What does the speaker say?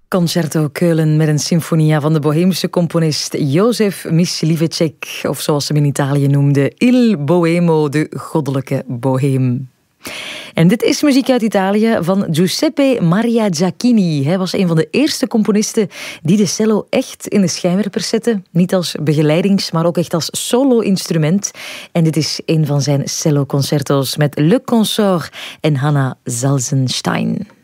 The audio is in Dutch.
Concerto Keulen met een symfonia van de Boheemse componist Jozef Mysliveček, of zoals ze hem in Italië noemden, Il Boemo, de goddelijke boheem. En dit is muziek uit Italië van Giuseppe Maria Giacchini. Hij was een van de eerste componisten die de cello echt in de schijnwerpers zette. Niet als begeleidings, maar ook echt als solo-instrument. En dit is een van zijn cello-concerto's met Le Consort en Hanna Salzenstein.